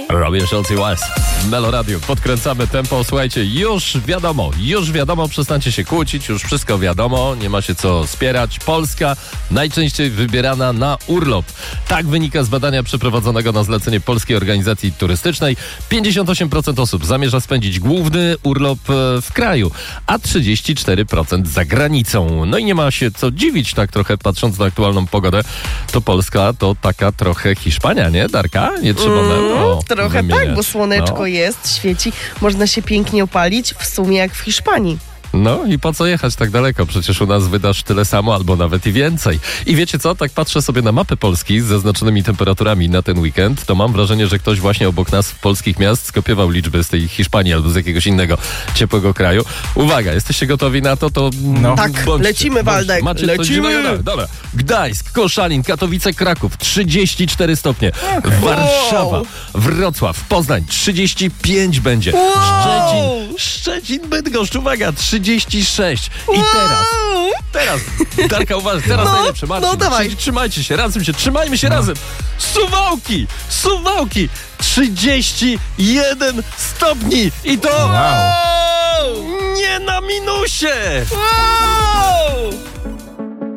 Robin Schulz i West. Meloradiu, podkręcamy tempo. Słuchajcie, już wiadomo, przestańcie się kłócić, już wszystko wiadomo, nie ma się co spierać. Polska najczęściej wybierana na urlop. Tak wynika z badania przeprowadzonego na zlecenie Polskiej Organizacji Turystycznej. 58% osób zamierza spędzić główny urlop w kraju, a 34% za granicą. No i nie ma się co dziwić, tak trochę patrząc na aktualną pogodę, to Polska to taka trochę Hiszpania, nie, Darka? Nie trzeba trochę wymieniać. Tak, bo słoneczko jest, świeci, można się pięknie opalić, w sumie jak w Hiszpanii. No i po co jechać tak daleko? Przecież u nas wydasz tyle samo, albo nawet i więcej. I wiecie co? Tak patrzę sobie na mapę Polski z zaznaczonymi temperaturami na ten weekend, to mam wrażenie, że ktoś właśnie obok nas w polskich miast skopiował liczby z tej Hiszpanii albo z jakiegoś innego ciepłego kraju. Uwaga, jesteście gotowi na to? To tak, lecimy, Waldek. Lecimy! Dobra. Gdańsk, Koszalin, Katowice, Kraków 34 stopnie. Warszawa, Wrocław, Poznań 35 będzie. Szczecin, Bydgoszcz, uwaga, 36. I teraz, Darka, uważaj, teraz najlepsze, Marcin. Dawaj. Trzymajcie się, trzymajmy się razem. Suwałki, 31 stopni. I to nie na minusie.